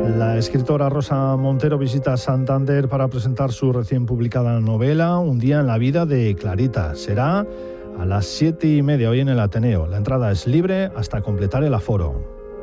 La escritora Rosa Montero visita Santander para presentar su recién publicada novela Un día en la vida de Clarita. Será a las 7:30 hoy en el Ateneo. La entrada es libre hasta completar el aforo.